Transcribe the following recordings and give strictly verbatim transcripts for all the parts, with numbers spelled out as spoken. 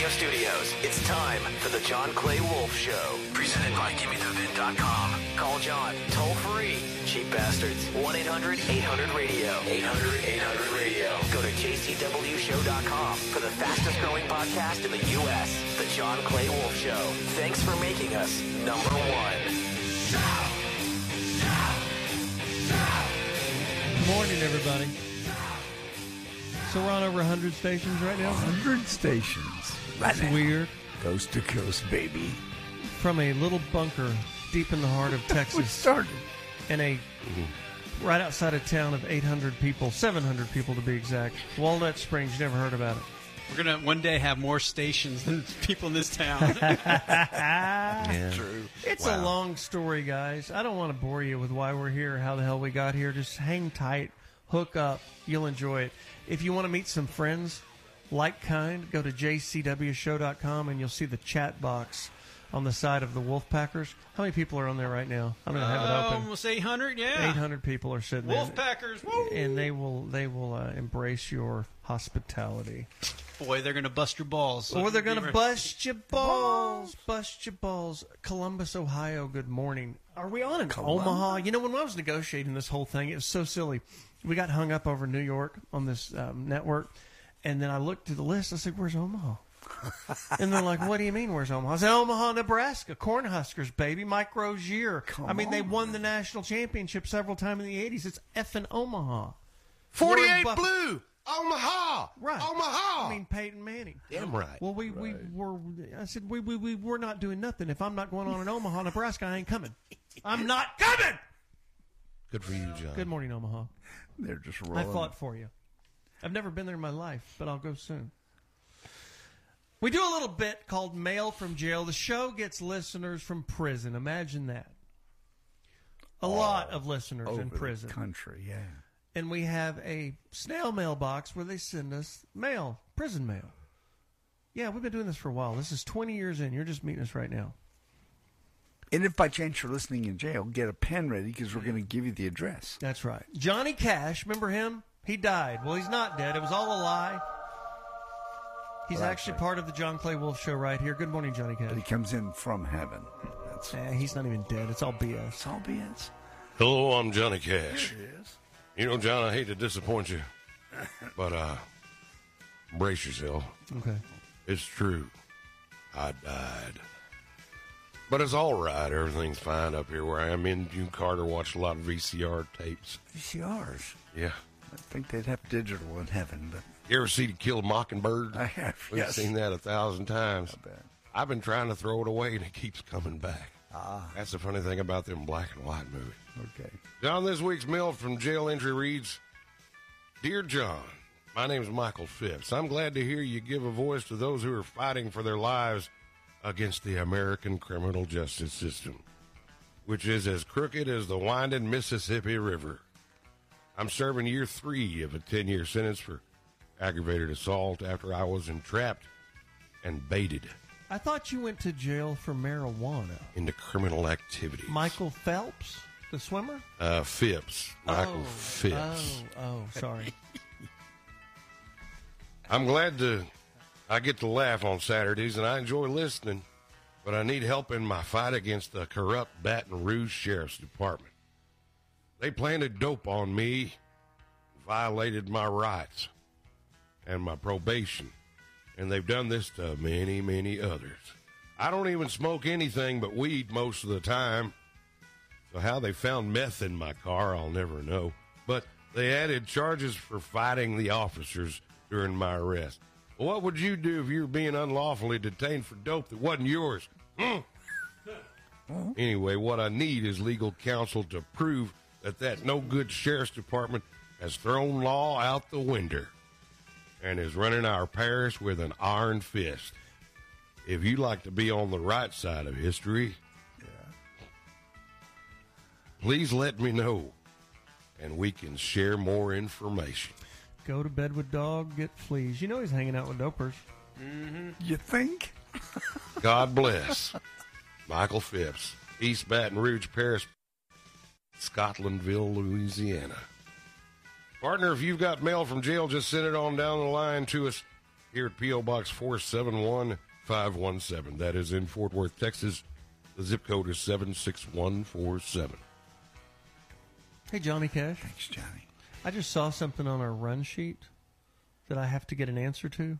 Radio Studios. It's time for the John Clay Wolf Show. Presented by Gimme The Vin dot com. Call John toll free. Cheap bastards. one eight hundred eight hundred radio. eight hundred eight hundred radio. Go to J C W show dot com for the fastest growing podcast in the U S. The John Clay Wolf Show. Thanks for making us number one. Good morning, everybody. So we're on over one hundred stations right now? one hundred stations. That's weird. Coast to coast, baby. From a little bunker deep in the heart of Texas. We started. And a right outside a town of eight hundred people, seven hundred people to be exact. Walnut Springs, you never heard about it. We're going to one day have more stations than people in this town. Yeah. True. It's Wow. a long story, guys. I don't want to bore you with why we're here, how the hell we got here. Just hang tight, hook up. You'll enjoy it. If you want to meet some friends, like kind, go to J C W show dot com and you'll see the chat box on the side of the Wolfpackers. How many people are on there right now? I'm going to have it Uh, open. almost eight hundred, yeah. eight hundred people are sitting there. Wolfpackers, woo! And they will they will uh, embrace your hospitality. Boy, they're going to bust your balls. So Or they're be going to ready. bust your balls. Bust your balls. Columbus, Ohio, good morning. Are we on in Columbus? Omaha? You know, when I was negotiating this whole thing, it was so silly. We got hung up over New York on this um, network, and then I looked at the list. I said, where's Omaha? And they're like, what do you mean, where's Omaha? I said, Omaha, Nebraska. Cornhuskers, baby. Mike Rozier. Come I mean, they on. won the national championship several times in the eighties. It's effing Omaha. forty-eight Warren Buff- Blue, Omaha, Right. Omaha. I mean, Peyton Manning. Damn right. Well, we, we were, I said, we, we, we, we're not doing nothing. If I'm not going on in Omaha, Nebraska, I ain't coming. I'm not coming! Good for you, John. Good morning, Omaha. They're just I rolling. fought for you. I've never been there in my life, but I'll go soon. We do a little bit called Mail from Jail. The show gets listeners from prison. Imagine that. A lot of listeners over in the prison. country, yeah. And we have a snail mail box where they send us mail, prison mail. Yeah, we've been doing this for a while. This is twenty years in. You're just meeting us right now. And if by chance you're listening in jail, get a pen ready because we're going to give you the address. That's right. Johnny Cash, remember him? He died. Well, he's not dead. It was all a lie. He's Well, actually actually- part of the John Clay Wolf Show right here. Good morning, Johnny Cash. But he comes in from heaven. That's Eh, he's not even dead. It's all B S. it's all B S. Hello, I'm Johnny Cash. It is. You know, John, I hate to disappoint you, but uh, brace yourself. Okay. It's true. I died. But it's all right. Everything's fine up here where I am. Me and June Carter watched a lot of V C R tapes. V C Rs. Yeah. I think they'd have digital in heaven, but You ever see To Kill a Mockingbird? I have. We've Yes. seen that a thousand times. I bet. I've been trying to throw it away, and it keeps coming back. Ah, That's the funny thing about them black and white movies. okay. John, this week's mail from jail entry reads, Dear John, my name is Michael Phipps. I'm glad to hear you give a voice to those who are fighting for their lives against the American criminal justice system, which is as crooked as the winding Mississippi River. I'm serving year three of a ten-year sentence for aggravated assault after I was entrapped and baited I thought you went to jail for marijuana. into criminal activities. Michael Phelps, the swimmer? Uh, Phipps. Michael oh, Phipps. Oh, oh, sorry. I'm glad to I get to laugh on Saturdays, and I enjoy listening, but I need help in my fight against the corrupt Baton Rouge Sheriff's Department. They planted dope on me, violated my rights and my probation, and they've done this to many, many others. I don't even smoke anything but weed most of the time, so how they found meth in my car, I'll never know. But they added charges for fighting the officers during my arrest. Well, what would you do if you were being unlawfully detained for dope that wasn't yours? Hmm. Anyway, what I need is legal counsel to prove that that no-good sheriff's department has thrown law out the window and is running our parish with an iron fist. If you'd like to be on the right side of history, please let me know, and we can share more information. Go to bed with dog, get fleas. You know he's hanging out with dopers. You think? God bless. Michael Phipps, East Baton Rouge Parish, Scotlandville, Louisiana. Partner, if you've got mail from jail, just send it on down the line to us. here at P O. Box four seven one five one seven. That is in Fort Worth, Texas. The zip code is seven six one four seven. Hey, Johnny Cash. Thanks, Johnny. I just saw something on our run sheet that I have to get an answer to.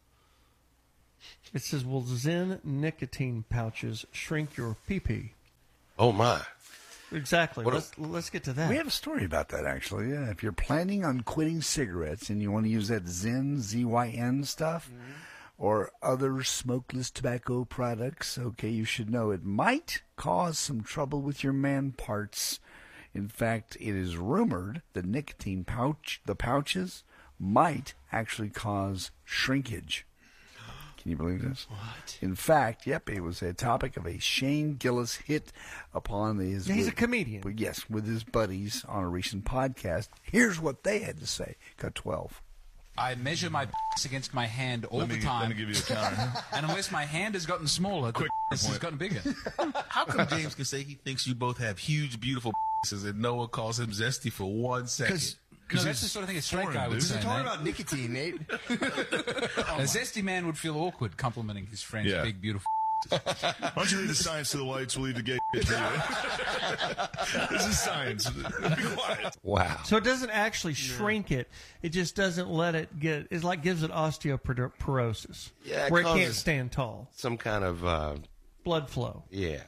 It says, will Zen nicotine pouches shrink your pee-pee? Oh, my. Exactly. What a- Let's let's get to that. We have a story about that, actually. Yeah. If you're planning on quitting cigarettes and you want to use that Zyn, Z Y N stuff, Mm-hmm. or other smokeless tobacco products, okay, you should know it might cause some trouble with your man parts. In fact, it is rumored the nicotine pouch, the pouches, might actually cause shrinkage. Can you believe this? What? In fact, yep, it was a topic of a Shane Gillis hit upon his. Yeah, he's a with- comedian. with- yes, with his buddies on a recent podcast. Here's what they had to say. Cut twelve. I measure my against my hand all Let me, the time. let me give you a counter. And unless my hand has gotten smaller, Quick the has point. gotten bigger. How come James can say he thinks you both have huge, beautiful and Noah calls him zesty for one second? No, that's the sort of thing a straight foreign, guy would dude. say. Talking mate. about nicotine, Nate. A zesty man would feel awkward complimenting his friend's Yeah. big, beautiful. Why don't you leave the science to the whites? We'll leave the gay to you. This is science. Be quiet. Wow. So it doesn't actually shrink it. It just doesn't let it get. It's like gives it osteoporosis, Yeah, it where it can't causes- stand tall. Some kind of, uh, Blood flow. yeah.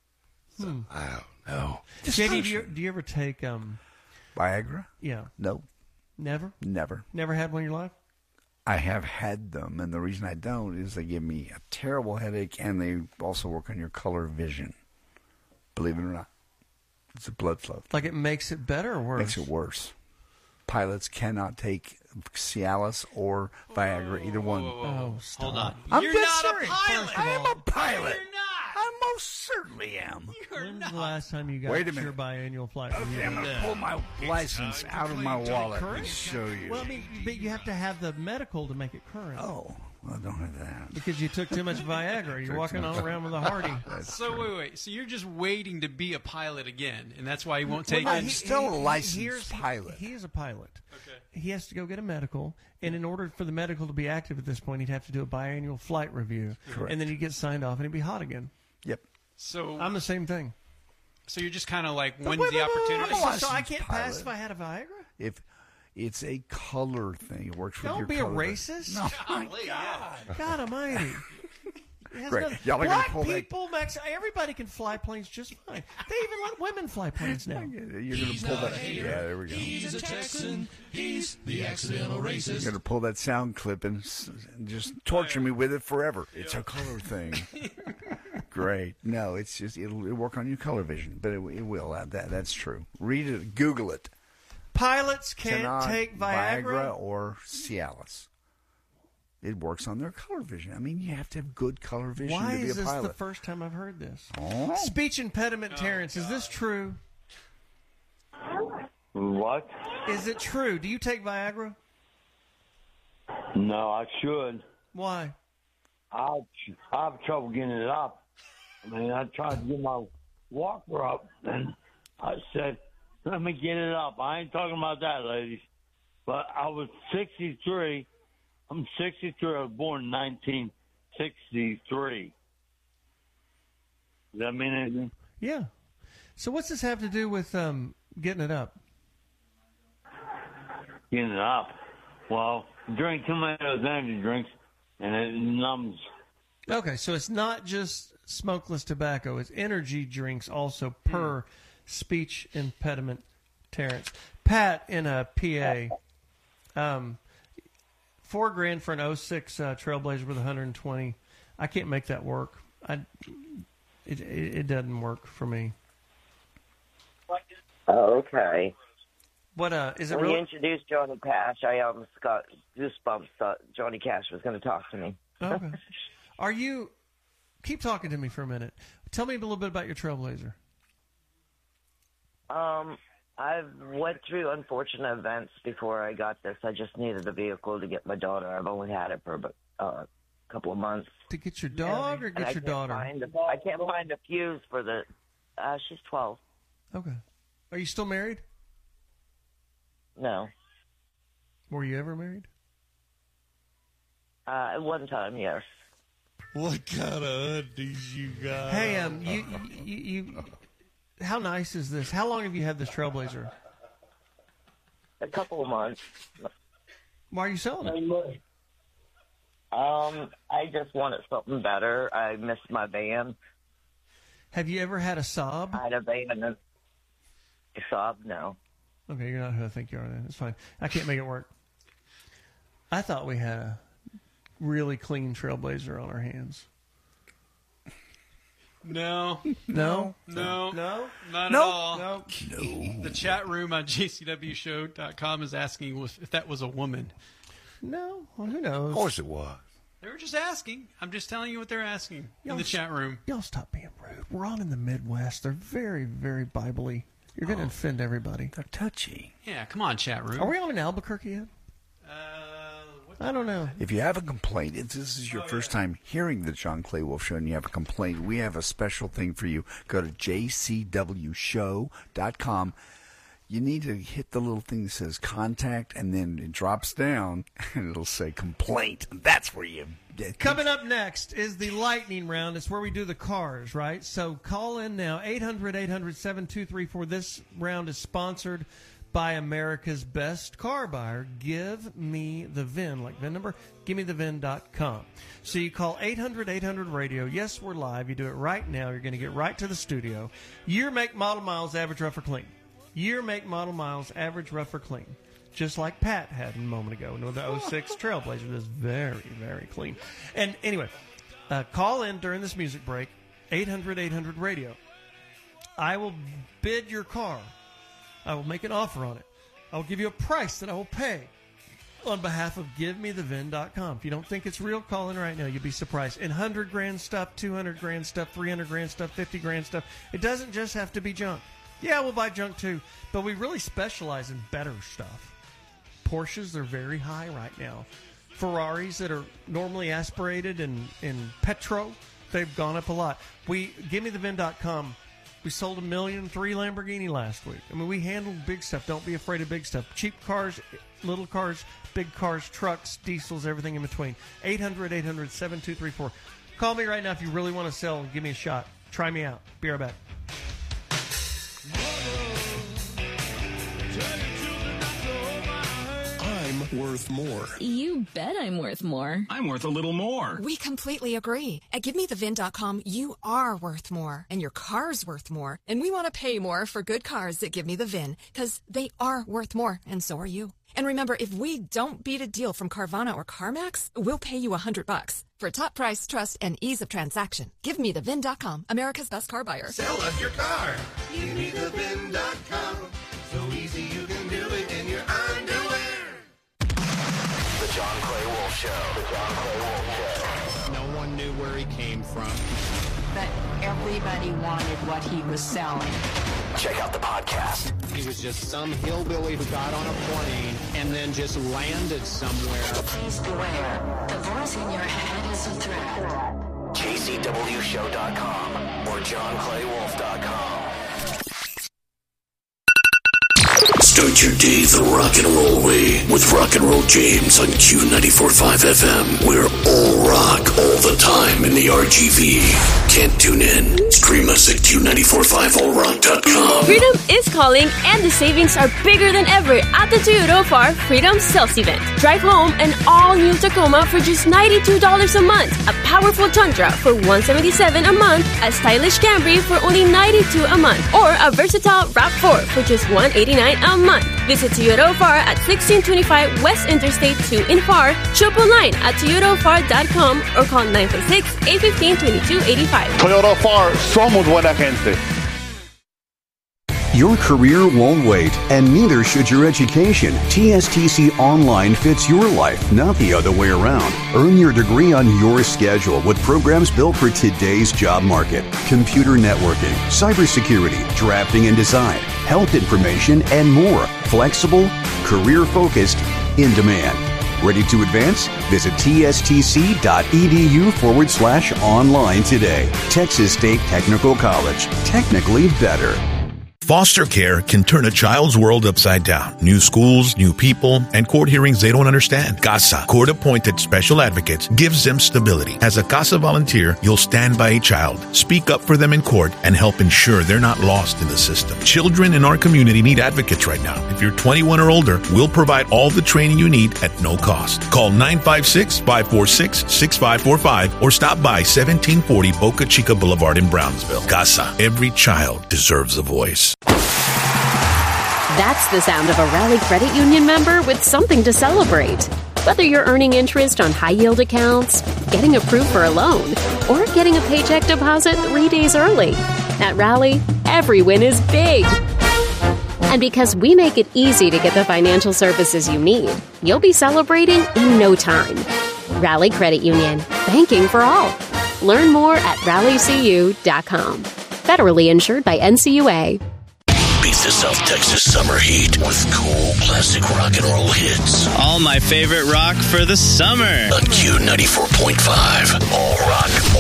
So, I don't know. J D, do you, do you ever take? Um, Viagra? yeah, No, never, never. never had one in your life. I have had them, and the reason I don't is they give me a terrible headache, and they also work on your color vision. Believe it or not, it's a blood flow. Like it makes it better or worse? Makes it worse. Pilots cannot take Cialis or Viagra, either one. Oh, stop. Hold on. I'm You're dead not serious. a pilot. First of I am all- a pilot. You're not. I most certainly am. You're When's not. the last time you got Wait a your minute. biannual flight review? Okay, I'm going to pull my license out of my wallet and current? show you. Well, I mean, but you have to have the medical to make it current. Oh, well, I don't have that. Because you took too much Viagra. You're walking on around with a Hardy. So wait, wait. So you're just waiting to be a pilot again, and that's why you won't take Well, I'm it. still a licensed here's- pilot. He is a pilot. Okay. He has to go get a medical, and in order for the medical to be active at this point, he'd have to do a biannual flight review. Correct. And then he'd get signed off, and he'd be hot again. Yep. So I'm the same thing. so you're just kind of like, But when's wait, the wait, wait, wait, opportunity? wait, So, wait. so I licensed can't pilot. pass if I had a Viagra? If it's a color thing, it works with Don't your be a color. racist. No, Golly, yeah. God almighty. It has Great. nothing- Y'all are gonna Black pull that- people, Mex- everybody can fly planes just fine. They even let women fly planes now. You're going to pull that. Yeah, there we go. He's a Texan. He's the accidental racist. You're going to pull that sound clip and, s- and just torture me with it forever. It's a color thing. Great. No, it's just it'll, it'll work on your color vision, but it, it will. Uh, That that's true. Read it. Google it. Pilots can't Cannot take Viagra. or Cialis. It works on their color vision. I mean, you have to have good color vision Why to be is a this pilot. the first time I've heard this? Oh. Speech impediment, Terrence. Is this true? What? Is it true? Do you take Viagra? No, I should. Why? I I have trouble getting it up. I mean, I tried to get my walker up, and I said, "Let me get it up." I ain't talking about that, ladies. But I was sixty-three. I'm sixty-three. I was born in nineteen sixty-three. Does that mean anything? Yeah. So what's this have to do with um, getting it up? Getting it up. Well, drink too many of those energy drinks, and it numbs. Okay, so it's not just smokeless tobacco. It's energy drinks also per speech impediment, Terrence. Pat in a P A, um, four grand for an oh six uh, Trailblazer with one hundred twenty. I can't make that work. I, it, it, it doesn't work for me. Oh, okay. What uh, is it When really? you introduced Johnny Cash, I almost got goosebumps. Thought Johnny Cash was going to talk to me. Okay. Are you? Keep talking to me for a minute. Tell me a little bit about your Trailblazer. Um, I've went through unfortunate events before I got this. I just needed a vehicle to get my daughter. I've only had it for about uh, a couple of months. To get your dog or And get I your can't daughter? Find a, I can't find a fuse for the. Uh, she's twelve. Okay. Are you still married? No. Were you ever married? Uh, at one time, yes. What kind of undies you got? Hey, um, you, you, you, how nice is this? How long have you had this Trailblazer? A couple of months. Why are you selling it? Um, I just wanted something better. I missed my van. Have you ever had a Saab? I had a van and a Saab, no. Okay, you're not who I think you are then. It's fine. I can't make it work. I thought we had a really clean Trailblazer on our hands. No. No? No. No? Not Nope. at all. Nope. No. The chat room on J C W show dot com is asking if that was a woman. No. Well, who knows? Of course it was. They were just asking. I'm just telling you what they're asking in the chat room. Y'all stop being rude. We're on in the Midwest. They're very, very Bible-y. You're going to offend everybody. They're touchy. Yeah, come on, chat room. Are we on in Albuquerque yet? Uh, what I don't know. If you have a complaint, if this is your Oh, first yeah. time hearing the John Clay Wolf Show and you have a complaint, we have a special thing for you. Go to J C W show dot com. You need to hit the little thing that says contact, and then it drops down, and it'll say complaint. And that's where you... Coming up next is the lightning round. It's where we do the cars, right? So call in now, eight hundred, eight hundred, seven two three four. This round is sponsored by America's Best Car Buyer. Give me the V I N, like V I N number, give me the V I N dot com. So you call eight hundred, eight hundred, radio. Yes, we're live. You do it right now. You're going to get right to the studio. Year, make, model, miles, average, rough, or clean. Year, make, model, miles, average, rough, or clean. Just like Pat had a moment ago. No, the oh six Trailblazer is very, very clean. And anyway, uh, call in during this music break, eight hundred, eight hundred, radio. I will bid your car. I will make an offer on it. I will give you a price that I will pay on behalf of give me the V I N dot com. If you don't think it's real, call in right now. You'll be surprised. In one hundred grand stuff, two hundred grand stuff, three hundred grand stuff, fifty grand stuff. It doesn't just have to be junk. Yeah, we'll buy junk too, but we really specialize in better stuff. Porsches, they're very high right now. Ferraris that are normally aspirated and in petro, they've gone up a lot. We give me the V I N dot com. We sold a million three Lamborghini last week. I mean, we handle big stuff. Don't be afraid of big stuff. Cheap cars, little cars, big cars, trucks, diesels, everything in between. eight hundred, eight hundred, seven two three four. Call me right now if you really want to sell and give me a shot. Try me out. Be right back. I'm worth more. You bet I'm worth more. I'm worth a little more. We completely agree. At give me the V I N dot com, you are worth more, and your car's worth more. And we want to pay more for good cars that give me the V I N, because they are worth more, and so are you. And remember, if we don't beat a deal from Carvana or CarMax, we'll pay you a hundred bucks. For top price, trust, and ease of transaction, give me the V I N dot com, America's Best Car Buyer. Sell us your car. Give me the V I N dot com. So easy you can do it in your underwear. The John Clay Wolf Show. The John Clay Wolf Show. No one knew where he came from. But everybody wanted what he was selling. Check out the podcast. He was just some hillbilly who got on a plane and then just landed somewhere. Please beware. The voice in your head is a threat. J C W show dot com or John Clay Wolf dot com. Start your day the rock and roll way with Rock and Roll James on Q ninety-four point five F M. We're all rock all the time in the R G V. Can't tune in? Stream us at Q nine four five all rock dot com. Freedom is calling, and the savings are bigger than ever at the Toyota of our Freedom Sales Event. Drive home an all-new Tacoma for just ninety-two dollars a month, a powerful Tundra for one hundred seventy-seven dollars a month, a stylish Camry for only ninety-two dollars a month, or a versatile RAV four for just one hundred eighty-nine dollars a month. Visit Toyota of our at sixteen twenty-five West Interstate two in F A R, shop online at toyota of our dot com, or call nine four six, eight one five, two two eight five. Toyota F A R, somos buena gente. Your career won't wait, and neither should your education. T S T C Online fits your life, not the other way around. Earn your degree on your schedule with programs built for today's job market. Computer networking, cybersecurity, drafting and design, health information, and more. Flexible, career-focused, in demand. Ready to advance? Visit tstc.edu forward slash online today. Texas State Technical College. Technically better. Foster care can turn a child's world upside down. New schools, new people, and court hearings they don't understand. CASA, court-appointed special advocates, gives them stability. As a CASA volunteer, you'll stand by a child, speak up for them in court, and help ensure they're not lost in the system. Children in our community need advocates right now. If you're twenty-one or older, we'll provide all the training you need at no cost. Call nine five six, five four six, six five four five or stop by seventeen forty Boca Chica Boulevard in Brownsville. CASA, every child deserves a voice. That's the sound of a Rally Credit Union member with something to celebrate. Whether you're earning interest on high-yield accounts, getting approved for a loan, or getting a paycheck deposit three days early. At Rally, every win is big. And because we make it easy to get the financial services you need, you'll be celebrating in no time. Rally Credit Union. Banking for all. Learn more at rally c u dot com. Federally insured by N C U A. Beat the South Texas summer heat with cool classic rock and roll hits. All my favorite rock for the summer. On Q ninety-four point five. All rock,